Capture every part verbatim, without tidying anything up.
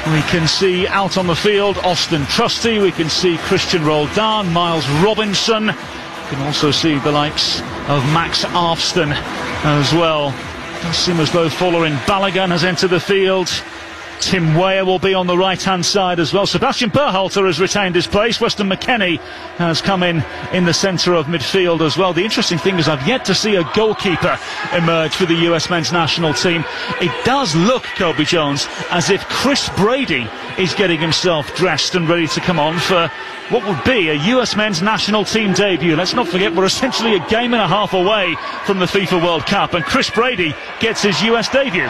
We can see out on the field Austin Trusty, we can see Christian Roldan, Miles Robinson, we can also see the likes of Max Arfsten as well. It does seem as though Folarin Balogun has entered the field. Tim Weah will be on the right-hand side as well. Sebastian Berhalter has retained his place. Weston McKennie has come in in the centre of midfield as well. The interesting thing is I've yet to see a goalkeeper emerge for the U S men's national team. It does look, Colby Jones, as if Chris Brady is getting himself dressed and ready to come on for what would be a U S men's national team debut. Let's not forget we're essentially a game and a half away from the FIFA World Cup, and Chris Brady gets his U S debut.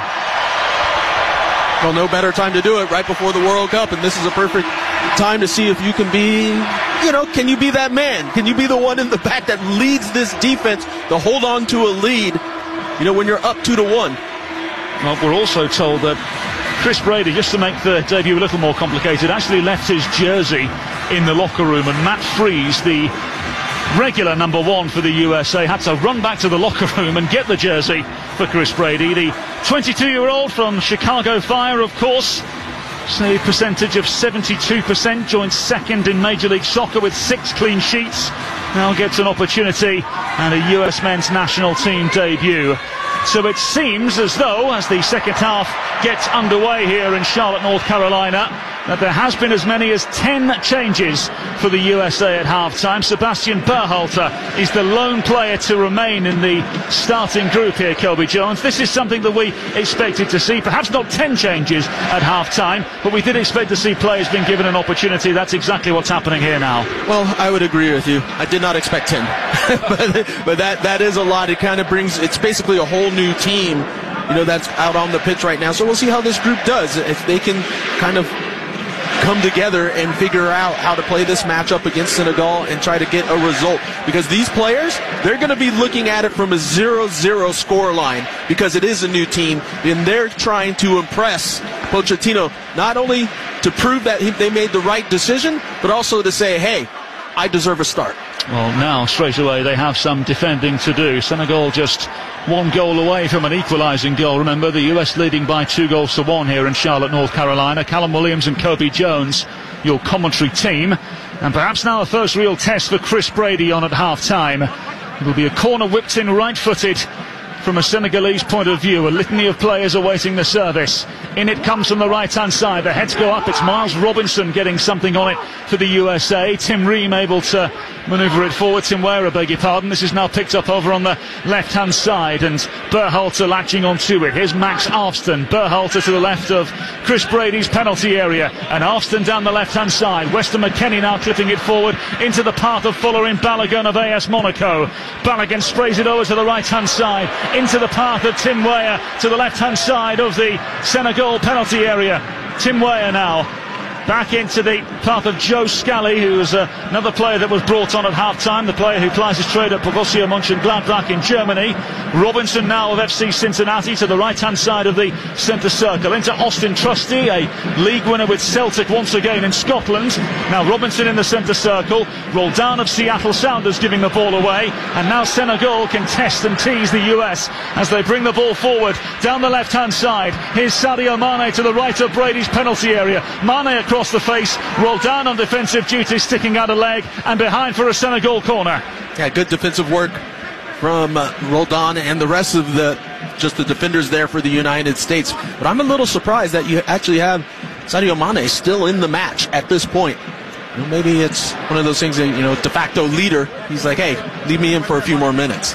Well, no better time to do it right before the World Cup, and this is a perfect time to see if you can be, you know, can you be that man? Can you be the one in the back that leads this defense to hold on to a lead, you know, when you're up two to one? Well, we're also told that Chris Brady, just to make the debut a little more complicated, actually left his jersey in the locker room, and Matt Freese, the regular number one for the U S A, had to run back to the locker room and get the jersey for Chris Brady. The twenty-two-year-old from Chicago Fire, of course, save percentage of seventy-two percent, joined second in Major League Soccer with six clean sheets. Now gets an opportunity and a U S men's national team debut. So it seems as though, as the second half gets underway here in Charlotte, North Carolina, that there has been as many as ten changes for the U S A at half-time. Sebastian Berhalter is the lone player to remain in the starting group here, Colby Jones. This is something that we expected to see. Perhaps not ten changes at half-time, but we did expect to see players being given an opportunity. That's exactly what's happening here now. Well, I would agree with you. I did not expect ten. but but that, that is a lot. It kind of brings, it's basically a whole new team, you know, that's out on the pitch right now. So we'll see how this group does. If they can kind of come together and figure out how to play this matchup against Senegal and try to get a result. Because these players, they're going to be looking at it from a zero zero score line because it is a new team, and they're trying to impress Pochettino, not only to prove that he, they made the right decision, but also to say, hey, I deserve a start. Well, now, straight away, they have some defending to do. Senegal just one goal away from an equalising goal. Remember, the U S leading by two goals to one here in Charlotte, North Carolina. Callum Williams and Colby Jones, your commentary team. And perhaps now a first real test for Chris Brady on at half-time. It will be a corner whipped in right-footed from a Senegalese point of view. A litany of players awaiting the service. In it comes from the right-hand side. The heads go up. It's Miles Robinson getting something on it for the U S A. Tim Ream able to manoeuvre it forward. Tim Weah, I beg your pardon. This is now picked up over on the left-hand side, and Berhalter latching onto it. Here's Max Arfsten. Berhalter to the left of Chris Brady's penalty area, and Arfsten down the left-hand side. Weston McKennie now clipping it forward into the path of Folarin Balogun of A S Monaco. Balogun sprays it over to the right-hand side, into the path of Tim Weah to the left-hand side of the Senegal penalty area. Tim Weah now back into the path of Joe Scally, who is uh, another player that was brought on at half-time, the player who plies his trade at Borussia Mönchengladbach in Germany. Robinson now of F C Cincinnati to the right-hand side of the centre circle, into Austin Trusty, a league winner with Celtic once again in Scotland. Now Robinson in the centre circle, Roldan of Seattle Sounders giving the ball away, and now Senegal can test and tease the U S as they bring the ball forward down the left-hand side. Here's Sadio Mane to the right of Brady's penalty area. Mane across the face, Roldan on defensive duty, sticking out a leg, and behind for a Senegal corner. Yeah, good defensive work from uh, Roldan and the rest of the just the defenders there for the United States. But I'm a little surprised that you actually have Sadio Mane still in the match at this point. You know, maybe it's one of those things that, you know, de facto leader, he's like, hey, leave me in for a few more minutes.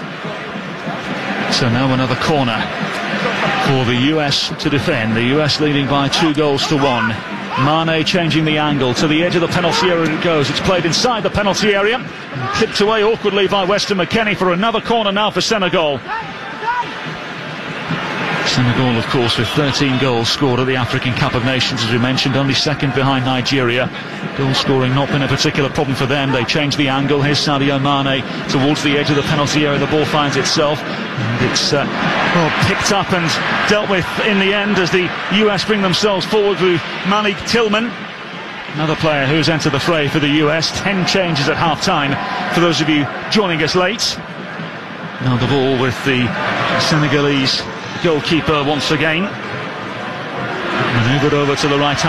So now another corner for the U S to defend. The U S leading by two goals to one. Mane changing the angle to the edge of the penalty area it goes. It's played inside the penalty area, clipped away awkwardly by Weston McKennie for another corner now for Senegal. Senegal, of course, with thirteen goals scored at the African Cup of Nations, as we mentioned, only second behind Nigeria. Goal scoring not been a particular problem for them. They changed the angle. Here's Sadio Mane towards the edge of the penalty area. The ball finds itself, and it's uh, well, picked up and dealt with in the end as the U S bring themselves forward with Malik Tillman, another player who's entered the fray for the U S. Ten changes at half-time for those of you joining us late. Now the ball with the Senegalese goalkeeper once again. Manoeuvred over to the right hand